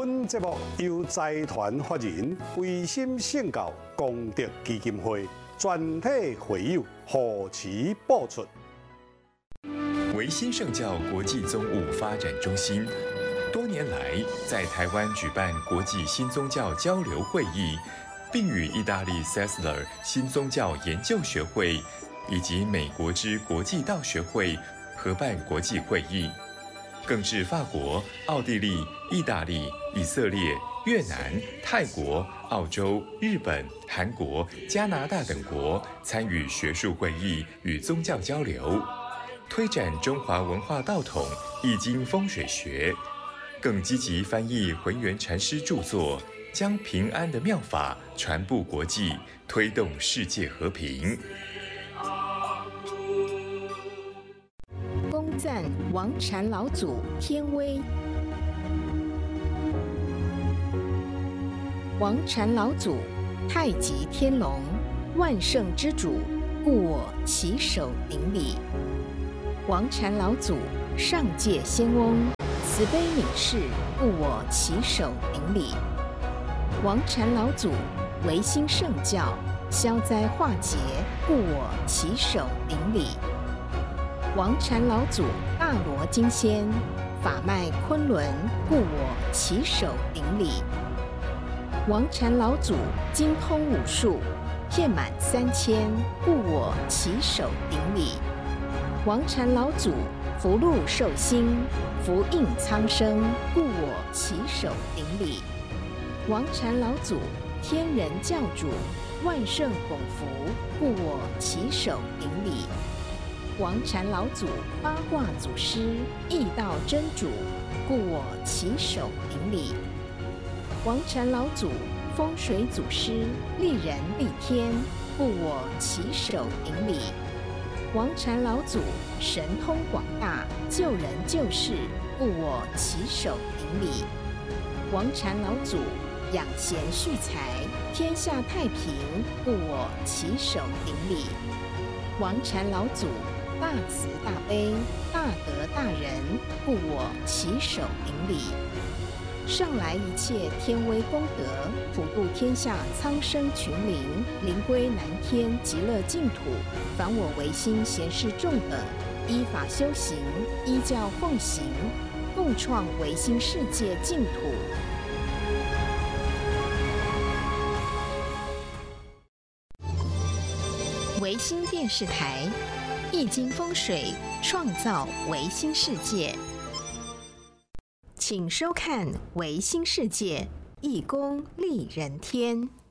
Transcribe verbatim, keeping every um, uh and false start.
本节目由财团法人维新圣教功德基金会全体会友护持播出。 维新圣教国际宗务发展中心多年来在台湾举办国际新宗教交流会议，并与意大利 Sessler 新宗教研究学会以及美国之国际道学会合办国际会议，更至法国、奥地利、意大利、以色列、越南、泰国、澳洲、日本、韩国、加拿大等国参与学术会议与宗教交流，推展中华文化道统、易经风水学，更积极翻译浑元禅师著作，将平安的妙法传布国际，推动世界和平。 恭赞王禅老祖天威。王禅老祖，太极天龙，万圣之主，故我起手顶礼。王禅老祖，上界仙翁，慈悲悯视，故我起手顶礼。王禅老祖，维新圣教，消灾化解，故我起手顶礼。王禅老祖，大罗金仙，法脉昆仑，故我起手顶礼。王禅老祖，精通武术，遍满三千，故我起手顶礼。王禅老祖，福禄寿星，福应苍生，故我起手顶礼。王禅老祖，天人教主，万圣拱福，故我起手顶礼。王禅老祖，八卦祖师，易道真主，故我起手顶礼。王禅老祖，风水祖师，利人利天，故我起手顶礼。王禅老祖，神通广大，救人救世，故我起手顶礼。王禅老祖，养贤蓄财，天下太平，故我起手顶礼。王禅老祖，大慈大悲，大德大仁，故我起手顶礼。上来一切天威功德，普度天下苍生群灵，灵归南天极乐净土。凡我维新贤士众等，依法修行，依教奉行，共创维新世界净土。维新电视台，易经风水，创造维新世界。请收看《维新世界·易公利人天》。